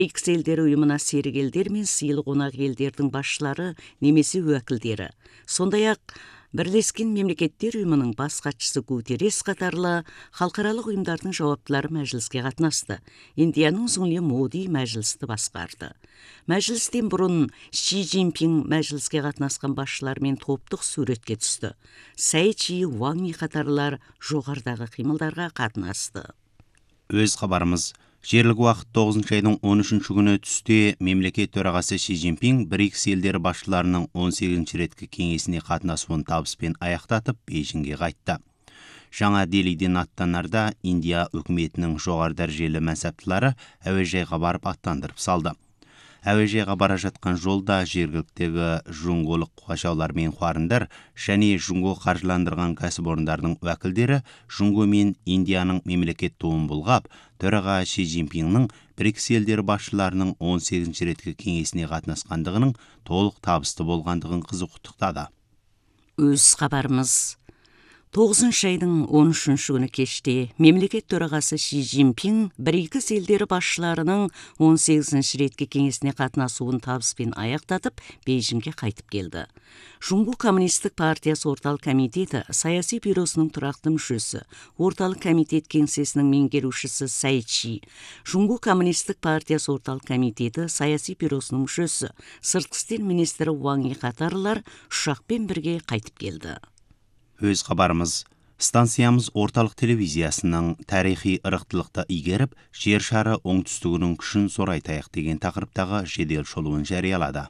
БРИКС елдері ұйымына серік елдер мен сыйлы қонақ елдердің басшылары немесе өкілдері. Сондай-ақ Бірлескен мемлекеттер ұйымының бас хатшысы Гутеррес қатарлы халықаралық ұйымдардың жауаптылары мәжіліске қатынасты. Индияның Сунгли Моди мәжілісті басқарды. Мәжілістен бұрын Ши Цзиньпин мәжіліске қатынасқан басшылармен топтық суретке түсті. Цай Чи, Ван Yi қатарлылар жоғарыдағы қимылдарға қатынасты. Өз хабарымыз. Жергілікті уақыт 9 айдың 13 күні түсте мемлекет төрағасы Ши Цзиньпин БРИКС елдері басшыларының 18 реткі кеңесіне қатынасуын табыспен аяқтатып, Бейжіңге қайтты. Жаңа Делиден аттанарда Индия үкіметінің жоғары дәрежелі мәнсаптылары әуежайға барып аттандырып салды. Әуежайға бара жатқан жолда жергіліктегі жунголық қуашаулар мен қуарындар және жунго қаржыландырған кәсіпорындардың уәкілдері жунго мен Индияның мемлекет туын бұлғап, төраға Ши Цзиньпиннің БРИКС елдері басшыларының 18 реткі кеңесіне қатынасқандығының толық табысты болғандығын құттықтады. Өз хабарымыз. 9 айдың 13 күні кеште мемлекет төрағасы Ши Цзиньпин БРИКС елдері басшыларының 18 реткі кеңесіне қатынасуын табыспен аяқтатып, Бейжіңге қайтып келді. Жунго коммунистік партиясы орталық комитеті саяси бюросының тұрақты мүшесі, орталық комитет кеңсесінің меңгерушісі Цай Чи, Жунго коммунистік партиясы орталық комитеті саяси бюросының мүшесі, сыртқы істер министрі Ван Yi қатарлылар ұшақпен бірге қайтып келді. Өз хабарымыз. Станциямыз орталық телевизиясының тарихи ырықтылықты игеріп, жер шары оңтүстігінің күшін сорайтайық деген тақырыптағы жедел шолуын жариялады.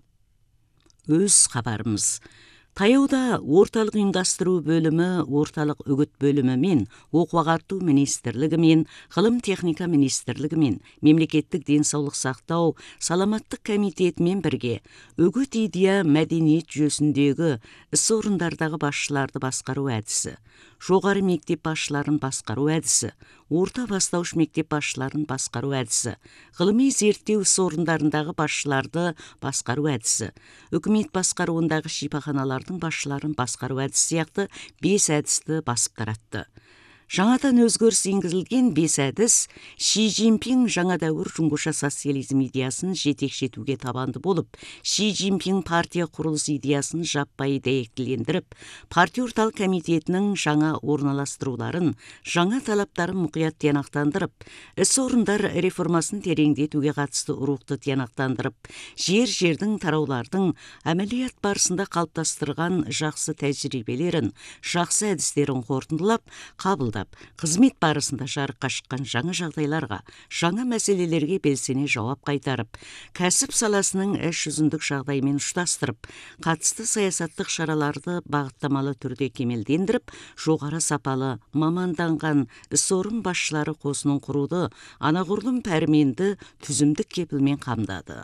Өз хабарымыз. Таяуда орталық ұйымдастыру бөлімі, орталық үгіт бөлімі мен оқу-ағарту министрлігі мен ғылым техника министрлігі мен мемлекеттік денсаулық сақтау саламаттық комитетімен бірге үгіт идея мәдениет жүйесіндегі іс орындардағы басшыларды басқару әдісі, жоғары мектеп басшыларын басқару әдісі, орта бастауыш мектеп басшыларын басқару әдісі, ғылыми зерттеу іс орындарындағы басшыларды басқару әдісі, үкімет басқаруындағы шипаханалардың басшыларын басқару әдісі сияқты 5 әдісті басып таратты. Жаңадан өзгеріс енгізілген 5 әдіс Ши Цзиньпин жаңа дәуір жунгоша социализм идеясын жетекшетуге табанды болып, Ши Цзиньпин партия құрылыс идеясын жаппай дәйектілендіріп, партия орталық комитетінің жаңа орналастыруларын, жаңа талаптарын мұқият тиянақтандырып, іс орындар реформасын тереңдетуге қатысты рухты тиянақтандырып, жердің тараулардың әмәлият барысында қалыптастырған жақсы тәжірибелерін, жақсы әдістерін қорытындылап, қабылдап, қызмет барысында жарыққа шыққан жаңа жағдайларға, жаңа мәселелерге белсене жауап қайтарып, кәсіп саласының іс жүзіндік жағдаймен ұштастырып, қатысты саясаттық шараларды бағыттамалы түрде кемелдендіріп, жоғары сапалы, маманданған іс орын басшылары қосынын құруды анағұрлым пәрменді түзімдік кепілмен қамдады.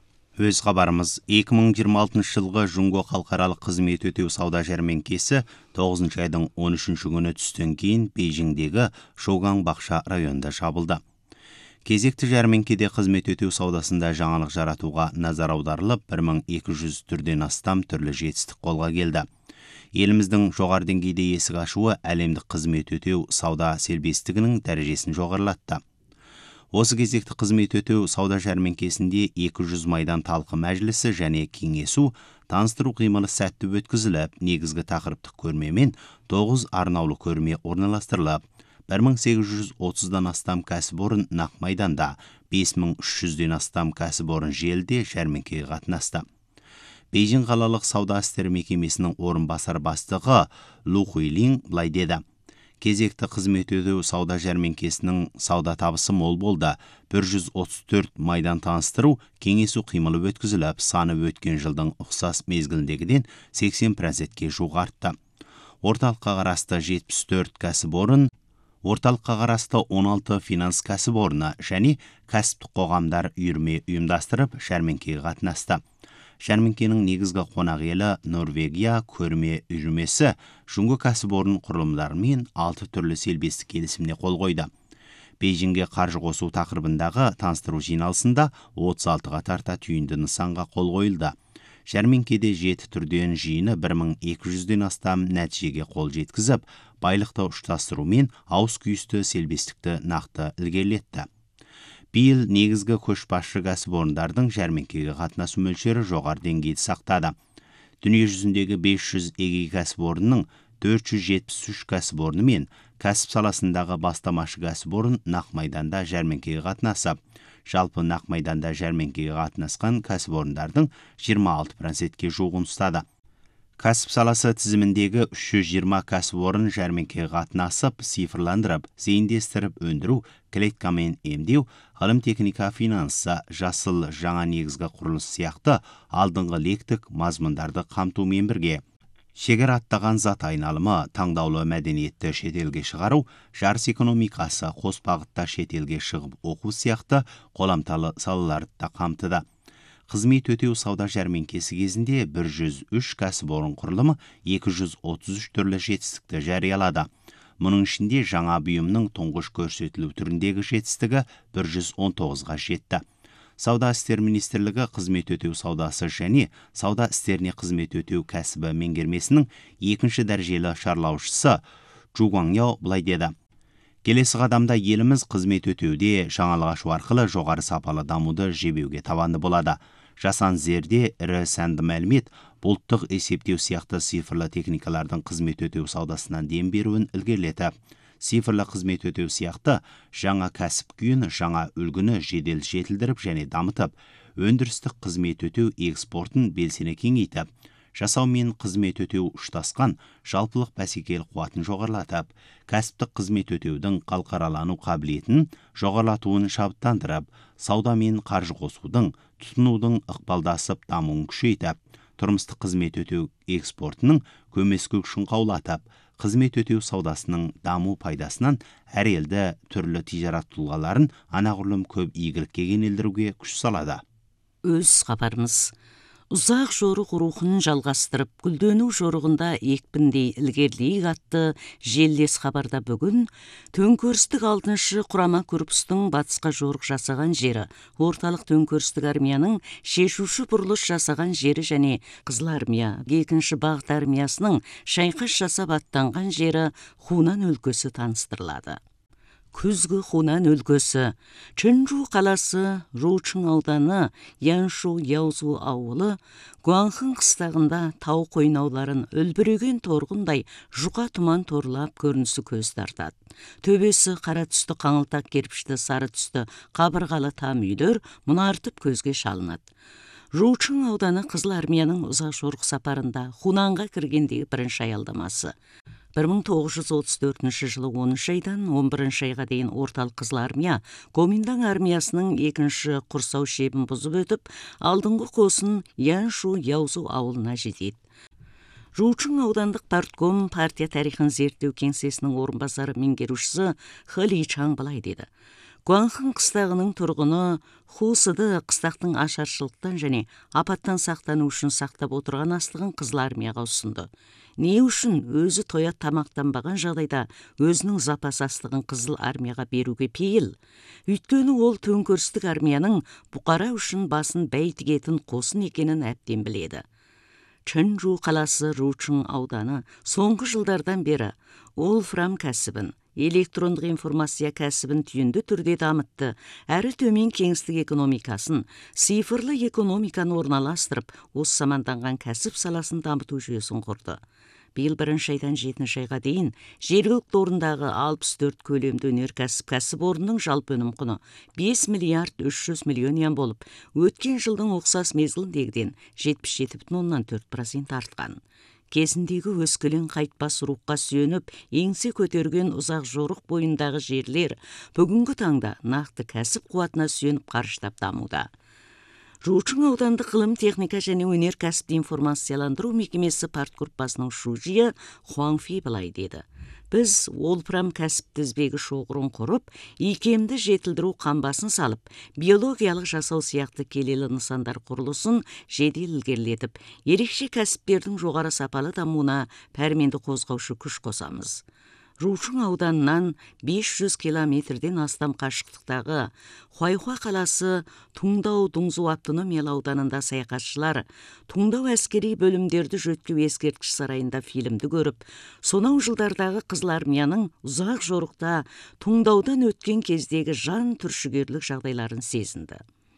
Өз хабарымыз. 2026 жылғы Жунго халықаралық қызмет өтеу сауда жәрмеңкесі 9 айдың 13 күні түстен кейін Бейжіңдегі Шоугаң бақша районында жабылды. Кезекті жәрмеңкеде қызмет өтеу саудасында жаңалық жаратуға назар аударылып, 1200 түрден астам түрлі жетістік қолға келді. Еліміздің жоғары деңгейде есік ашуы әлемдік қызмет өтеу сауда сербестігінің дәрежесін жоғарылатты. Осы кезекті қызмет өтеу сауда жәрмеңкесінде 200 майдан талқы мәжілісі және кеңесу, таныстыру қимылы сәтті өткізіліп, негізгі тақырыптық көрме мен 9 арнаулы көрме орналастырылып, 1830-дан астам кәсіпорын нақ майданда, 5300-ден астам кәсіпорын желіде жәрмеңкеге қатынасты. Бейжің қалалық сауда істері мекемесінің орынбасар бастығы Лу Хуйлин былай деді: кезекті қызмет өтеу сауда жәрмеңкесінің сауда табысы мол болды. 134 майдан таныстыру, кеңесу қимылы өткізіліп, саны өткен жылдың ұқсас мезгіліндегіден 80%-ке жуық артты. Орталыққа қарасты 74 кәсіпорын, орталыққа қарасты 16 финанс кәсіпорны және кәсіптік қоғамдар үйірме ұйымдастырып, жәрмеңкеге қатынасты. Жәрмеңкенің негізгі қонақ елі Норвегия көрме үйірмесі Жунго кәсіпорын құрылымдарымен 6 түрлі селбестік келісіміне қол қойды. Бейжіңге қаржы қосу тақырыбындағы таныстыру жиналысында 36-ға тарта түйінді нысанға қол қойылды. Жәрмеңкеде 7 түрден жиыны 1200-ден астам нәтижеге қол жеткізіп, байлықты ұштастыру мен ауыз күйісті селбестікті нақты ілгерілетті. Биыл негізгі көшбасшы кәсіпорындардың жәрмеңкеге қатынасу мөлшері жоғары деңгейді сақтады. Дүние жүзіндегі 500 егей кәсіпорынның 473 кәсіпорны мен кәсіп саласындағы бастамашы кәсіпорын нақ майданда жәрмеңкеге қатынасып, жалпы нақ майданда жәрмеңкеге қатынасқан кәсіпорындардың 26%-ке жуығын ұстады. Кәсіп саласы тізіміндегі 320 кәсіпорын жәрмеңкеге қатынасып, цифрландырып, зейіндестіріп өндіру, клеткамен емдеу, ғылым техника финансы, жасыл жаңа негізгі құрылыс сияқты алдыңғы лектік мазмұндарды қамтумен бірге шегір аттаған зат айналымы, таңдаулы мәдениетті шетелге шығару, жарыс экономикасы, қос бағытта шетелге шығып оқу сияқты қоламталы салаларды да қамтыды. Қызмет өтеу сауда жәрмеңкесі кезінде 103 кәсіпорын құрылымы 233 түрлі жетістікті жариялады. Мұның ішінде жаңа бұйымның тұңғыш көрсетілу түріндегі жетістігі 119-ға жетті. Сауда істер министрлігі қызмет өтеу саудасы және сауда істеріне қызмет өтеу кәсібі меңгермесінің екінші дәрежелі шарлаушысы Чжугуаньяо былай деді: келесі қадамда еліміз қызмет өтеуде жаңалық ашу арқылы жоғары сапалы дамуды жебеуге табанды болады. Жасан зерде, ірі сәнді мәлімет, бұлттық есептеу сияқты цифрлы техникалардың қызмет өтеу саудасынан дем беруін ілгерілетіп, цифрлы қызмет өтеу сияқты жаңа кәсіп күйін, жаңа үлгіні жедел жетілдіріп және дамытып, өндірістік қызмет өтеу экспортын белсене кеңейтіп, жасау мен қызмет өтеу ұштасқан жалпылық бәсекелік қуатын жоғарылатып, кәсіптік қызмет өтеудің халықаралану қабілетін жоғарылатуын шабыттандырып, сауда мен қаржы қосудың, тұтынудың ықпалдасып дамуын күшейтіп, тұрмыстық қызмет өтеу экспортының көмескі күшін қаулатып, қызмет өтеу саудасының даму пайдасынан әр елді түрлі тижарат тұлғаларын анағұрлым көп игілікке кенелдіруге күш салады. Өз хабарымыз. Ұзақ жорық рухын жалғастырып, гүлдену жорығында екпіндей ілгерілейік атты желдес хабарда бүгін төңкерістік 6-шы құрама корпустың батысқа жорық жасаған жері, орталық төңкерістік армияның шешуші бұрылыс жасаған жері және Қызыл армия 2-ші бағыт армиясының шайқас жасап аттанған жері Хунан өлкесі таныстырылады. Күзгі Хунан өлкесі, Чэнчжу қаласы, Ручың ауданы, Яншу Яузу ауылы, Гуанхын қыстағында тау қойнауларын үлбіреген торғындай жұқа тұман торлап көрінісі көз тартады. Төбесі қара түсті қаңылтақ керпішті сары түсті қабырғалы там үйлер мұнартып көзге шалынады. Ручың ауданы Қызыл армияның ұзақ жорық сапарында Хунанға кіргендегі бірінші аялдамасы. 1934 жылы 10 айдан 11 айға дейін орталық Қызыл армия Коминдан армиясының 2-ші құрсау шебін бұзып өтіп, алдыңғы қосын Яншу Яузу ауылына жетеді. Ручың аудандық партком партия тарихын зерттеу кеңсесінің орынбасары меңгерушісі Хэ Личаң былай деді: Гуанхын қыстағының тұрғыны Хусыды қыстақтың ашаршылықтан және апаттан сақтану үшін сақтап отырған астығын Қызыл армияға ұсынды. Не үшін өзі тоят тамақтанбаған жағдайда өзінің запас астығын Қызыл армияға беруге пейіл? Өйткені ол төңкерістік армияның бұқара үшін басын бәй тігетін қосын екенін әбден біледі. Чэнчжу қаласы Ручың ауданы соңғы жылдардан бері Олфрам кәсібін, электрондық информация кәсібін түйінді түрде дамытты, әрі төмен кеңістік экономикасын, цифрлы экономиканы орналастырып, осы заманданған кәсіп саласын дамыту жүйесін құрды. Биыл 1 айдан 7 айға дейін жергілікті орындағы 64 көлемді өнеркәсіп кәсіпорынның жалпы өнім құны 5 миллиард 300 миллион йен болып, өткен жылдың ұқсас мезгіліндегіден 77,4% артқан. Кезіндегі өскелең қайтпас рухқа сүйеніп, еңсе көтерген ұзақ жорық бойындағы жерлер бүгінгі таңда нақты кәсіп қуатына сүйеніп қарыштап дамуда. Ручың аудандық ғылым техника және өнеркәсіпті информацияландыру мекемесі партгруппасының шужиы Хуаңфи былай деді: біз Олфрам кәсіп тізбегі шоғырын құрып, икемді жетілдіру қамбасын салып, биологиялық жасау сияқты келелі нысандар құрылысын жедел ілгерілетіп, ерекше кәсіптердің жоғары сапалы дамуына пәрменді қозғаушы күш қосамыз. Жушың ауданынан 500 километрден астам қашықтықтағы Хуайхуа қаласы Туңдау Дұңзу автономиялы ауданында саяхатшылар Туңдау әскери бөлімдерді жөткеу ескерткіш сарайында фильмді көріп, сонау жылдардағы Қызыл армияның ұзақ жорықта Туңдаудан өткен кездегі жан түршігерлік жағдайларын сезінді.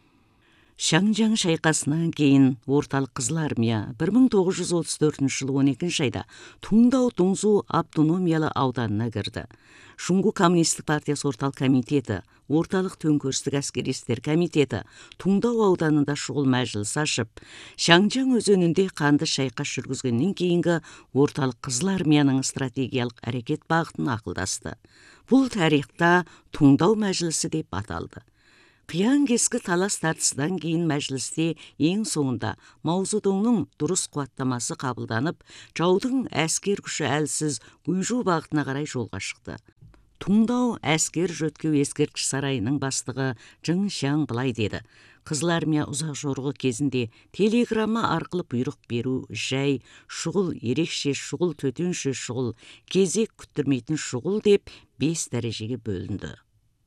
Шаңжаң шайқасынан кейін орталық Қызыл армия 1934 жылы 12 айда Туңдау Дұңзу автономиялы ауданына кірді. Шуңгу коммунистік партиясы орталық комитеті, орталық төңкерістік әскери істер комитеті Туңдау ауданында шұғыл мәжіліс ашып, Шаңжаң өзенінде қанды шайқас жүргізгеннен кейінгі орталық Қызыл армияның стратегиялық әрекет бағытын ақылдасты. Бұл тарихта Туңдау мәжілісі деп аталды. Қиян кескі талас тартысынан кейін мәжілісте ең соңында Маузудоңның дұрыс қуаттамасы қабылданып, жаудың әскер күші әлсіз Уйжу бағытына қарай жолға шықты. Туңдау әскер жөткеу ескерткіш сарайының бастығы Жың Шаң былай деді: Қызыл армия ұзақ жорығы кезінде телеграмма арқылы бұйрық беру, жай, шұғыл, ерекше шұғыл, төтенше шұғыл, кезек күттірмейтін шұғыл деп 5 дәрежеге бөлінді.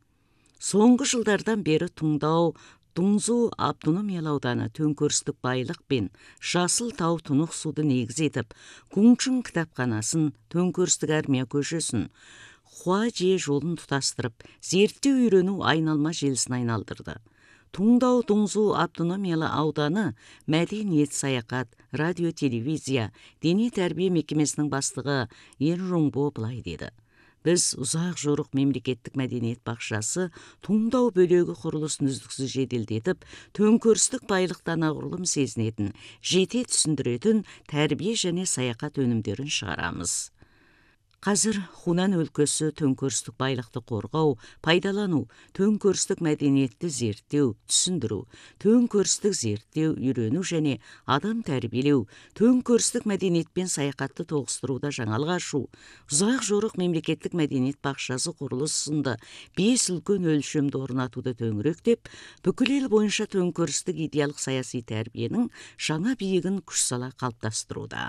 Соңғы жылдардан бері Туңдау Дұңзу автономиялы ауданы төңкерістік байлық пен жасыл тау тұнық суды негіз етіп, Гуңчың кітапханасын, төңкерістік армия көшесін, Хуа-Же жолын тұтастырып, зерттеу үйрену айналма желісін айналдырды. Туңдау Дұңзу автономиялы ауданы мәдениет, саяхат, радио, телевизия, дене тәрбие мекемесінің бастығы Ен Рунбо былай деді: Біз ұзақ жорық мемлекеттік мәдениет бақшасы Туңдау бөлегі құрылысын үздіксіз жеделдетіп, төңкерістік байлықтан ағұрлым сезінетін, жете түсіндіретін тәрбие және саяхат өнімдерін шығарамыз. Қазір Хунан өлкесі төңкерістік байлықты қорғау, пайдалану, төңкерістік мәдениетті зерттеу, түсіндіру, төңкерістік зерттеу, үйрену және адам тәрбиелеу, төңкерістік мәдениетпен саяхатты тоғыстыруда жаңалық ашу, ұзақ жорық мемлекеттік мәдениет бақшасы құрылысы сынды 5 үлкен өлшемді орнатуды төңіректеп, бүкіл ел бойынша төңкерістік идеялық саяси тәрбиенің жаңа биігін күш сала қалыптастыруда.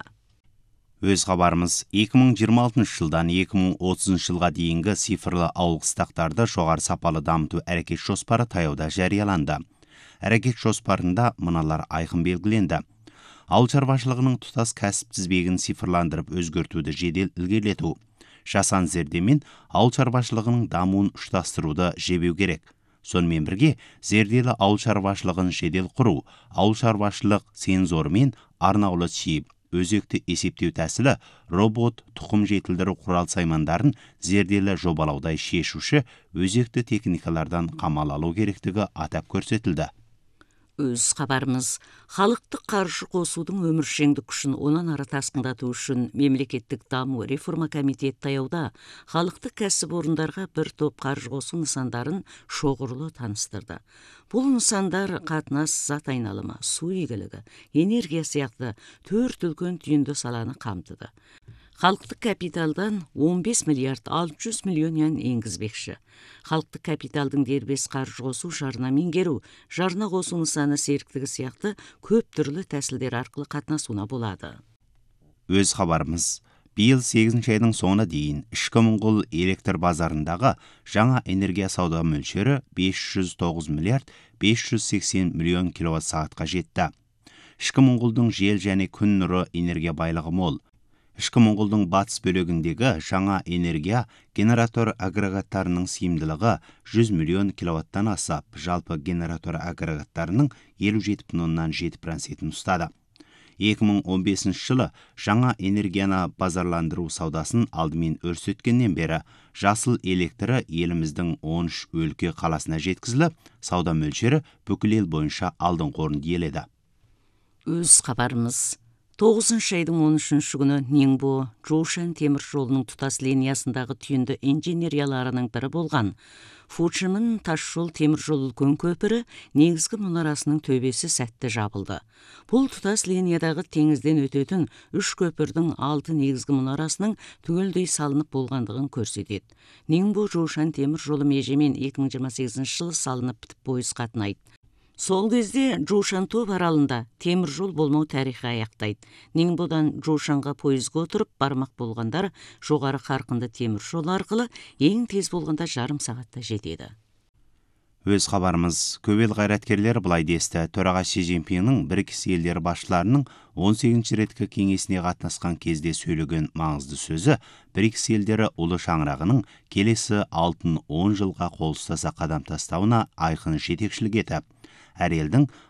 Өз хабарымыз 2026 жылдан 2030 жылға дейінгі цифрлы ауыл қыстақтарды жоғары сапалы дамыту әрекет жоспары таяуда жарияланды. Әрекет жоспарында мыналар айқын белгіленді. Ауыл шаруашылығының тұтас кәсіп тізбегін цифрландырып өзгертуді жедел ілгерілету. Жасан зердемен ауыл шаруашылығының дамуын ұштастыруды жебеу керек. Сонымен бірге зерделі ауыл шаруашылығын жедел құру, ауыл шаруашылық сензормен арнаулы чип, өзекті есептеу тәсілі, робот, тұқым жетілдіру құрал саймандарын зерделі жобалаудай шешуші өзекті техникалардан қамал алу керектігі атап көрсетілді. Өз хабарымыз, халықтық қаржы қосудың өміршеңдік күшін онан ары тасқындату үшін мемлекеттік даму реформа комитеті таяуда халықтық кәсіпорындарға бір топ қаржы қосу нысандарын шоғырлы таныстырды. Бұл нысандар қатынас, зат айналымы, су игілігі, энергия сияқты 4 үлкен түйінді саланы қамтыды. Халықтық капиталдан 15 миллиард 600 миллион юан енгізбекші. Халықтық капиталдың дербес қаржы қосу, жарна меңгеру, жарна қосу нысаны серіктігі сияқты көп түрлі тәсілдер арқылы қатынасуына болады. Өз хабарымыз, биыл 8 айдың соңына дейін ішкі Моңғол электр базарындағы жаңа энергия сауда мөлшері 509 миллиард 580 миллион киловатт сағатқа жетті. Ішкі Моңғолдың жел және күн нұры энергия байлығы мол. Ішкі Моңғолдың батыс бөлігіндегі жаңа энергия генератор агрегаттарының сыйымдылығы 100 миллион киловаттан асып, жалпы генератор агрегаттарының 57,7% ұстады. 2015 жылы жаңа энергияны базарландыру саудасын алдымен өрсеткеннен бері жасыл электрі еліміздің 13 өлке қаласына жеткізіліп, сауда мөлшері бүкіл ел бойынша алдыңғы орын иеледі. Өз хабарымыз, 9 айдың 13 күні Нingbo Жоушан темір жолының тұтас линиясындағы түйінді инженерияларының бірі болған Фучимин тасжол темір жол үлкен көпірі негізгі мұнарасының төбесі сәтті жабылды. Бұл тұтас линиядағы теңізден өтетін 3 көпірдің 6 негізгі мұнарасының түгелдей салынып болғандығын көрсетеді. Ningbo Жоушан темір жолы межемен 2028 жылы салынып бітіп пойыз қатынайды. Сол кезде Жушан-Топ аралында темір жол болмау тарихи аяқтайды. Нingboдан Жушанға пойызға отырып бармақ болғандар жоғары қарқынды темір жол арқылы ең тез болғанда жарым сағатта жетеді. Өз хабарымыз көбел қайраткерлер былай десті. Төраға Си Цзиньпиннің Брикс елдері басшыларының 18 реткі кеңесіне қатынасқан кезде сөйлеген маңызды сөзі Брикс елдері ұлы шаңырағының келесі алтын 10 жылға қол ұстаса қадам тастауына айқын жетекшілік етіп, әр елдің